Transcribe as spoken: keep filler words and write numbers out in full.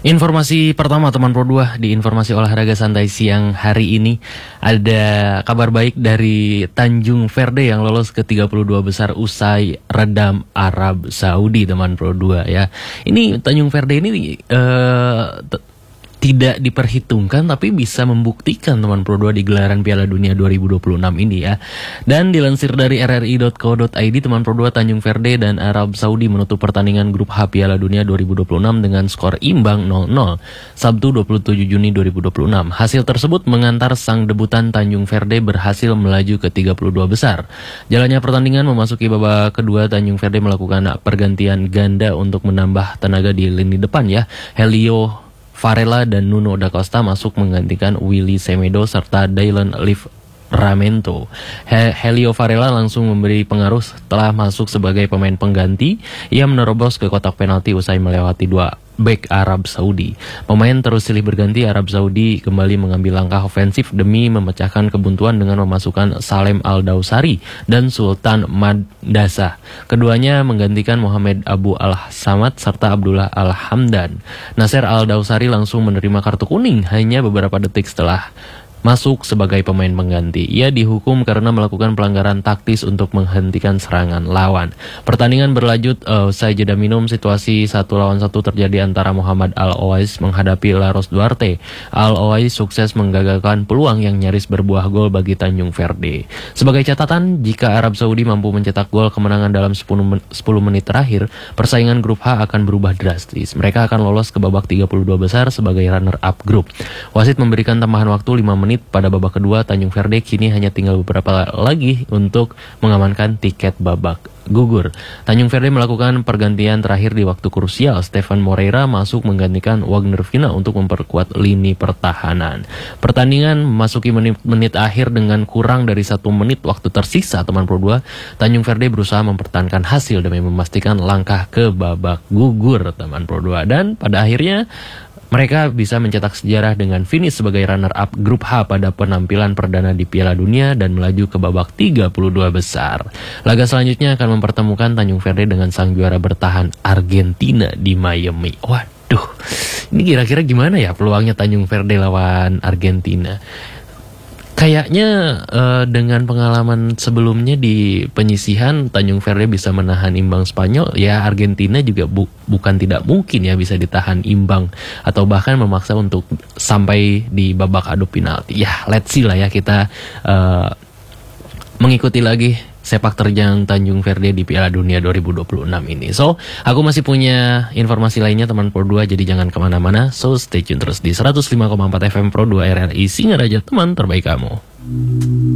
Informasi pertama teman Pro dua di informasi olahraga santai siang hari ini, ada kabar baik dari Tanjung Verde yang lolos ke tiga puluh dua besar usai redam Arab Saudi teman Pro dua ya. Ini Tanjung Verde ini uh, tidak diperhitungkan tapi bisa membuktikan teman Pro dua di gelaran Piala Dunia dua ribu dua puluh enam ini ya. Dan dilansir dari r r i dot co dot i d, teman Pro dua Tanjung Verde dan Arab Saudi menutup pertandingan grup H Piala Dunia dua ribu dua puluh enam dengan skor imbang nol nol Sabtu dua puluh tujuh Juni dua ribu dua puluh enam. Hasil tersebut mengantar sang debutan Tanjung Verde berhasil melaju ke tiga puluh dua besar. Jalannya pertandingan memasuki babak kedua, Tanjung Verde melakukan pergantian ganda untuk menambah tenaga di lini depan ya. Helio Varela dan Nuno da Costa masuk menggantikan Willy Semedo serta Dylan Livramento. He Helio Varela langsung memberi pengaruh setelah masuk sebagai pemain pengganti. Ia menerobos ke kotak penalti usai melewati dua bek Arab Saudi. Pemain terus silih berganti. Arab Saudi kembali mengambil langkah ofensif demi memecahkan kebuntuan dengan memasukkan Salem Al-Dawsari dan Sultan Madasa. Keduanya menggantikan Mohamed Abu Al-Samad serta Abdullah Al-Hamdan. Nasser Al-Dawsari langsung menerima kartu kuning hanya beberapa detik setelah masuk sebagai pemain pengganti. Ia dihukum karena melakukan pelanggaran taktis untuk menghentikan serangan lawan. Pertandingan berlanjut uh, usai jeda minum. Situasi satu lawan satu terjadi antara Muhammad Al-Owais menghadapi Laros Duarte. Al-Owais sukses menggagalkan peluang yang nyaris berbuah gol bagi Tanjung Verde. Sebagai catatan, jika Arab Saudi mampu mencetak gol kemenangan dalam sepuluh menit terakhir, persaingan grup H akan berubah drastis. Mereka akan lolos ke babak tiga puluh dua besar sebagai runner-up grup. Wasit memberikan tambahan waktu lima menit pada babak kedua. Tanjung Verde kini hanya tinggal beberapa lagi untuk mengamankan tiket babak gugur. Tanjung Verde melakukan pergantian terakhir di waktu krusial. Stefan Moreira masuk menggantikan Wagner Vina untuk memperkuat lini pertahanan. Pertandingan memasuki menit-menit akhir dengan kurang dari satu menit waktu tersisa teman Pro dua. Tanjung Verde berusaha mempertahankan hasil demi memastikan langkah ke babak gugur teman Pro dua. Dan pada akhirnya mereka bisa mencetak sejarah dengan finish sebagai runner-up grup H pada penampilan perdana di Piala Dunia dan melaju ke babak tiga puluh dua besar. Laga selanjutnya akan mempertemukan Tanjung Verde dengan sang juara bertahan Argentina di Miami. Waduh, ini kira-kira gimana ya peluangnya Tanjung Verde lawan Argentina? Kayaknya uh, dengan pengalaman sebelumnya di penyisihan, Tanjung Verde bisa menahan imbang Spanyol. Ya, Argentina juga bu bukan tidak mungkin ya bisa ditahan imbang atau bahkan memaksa untuk sampai di babak adu penalti. Ya, let's see lah ya, kita uh, mengikuti lagi sepak terjang Tanjung Verde di Piala Dunia dua ribu dua puluh enam ini. So, aku masih punya informasi lainnya teman Pro dua, jadi jangan kemana-mana. So, stay tune terus di seratus lima koma empat F M Pro dua R R I Singaraja, teman terbaik kamu.